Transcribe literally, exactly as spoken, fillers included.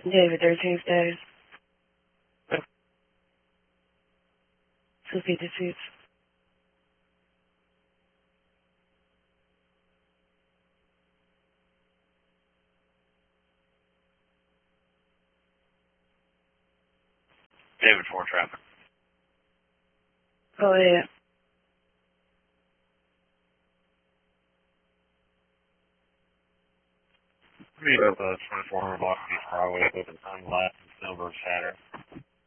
David thirteen status. two fifty-six. David four traffic. Go ahead. Read up uh, twenty-four hundred block of East Broadway, open time glass and silver shatter.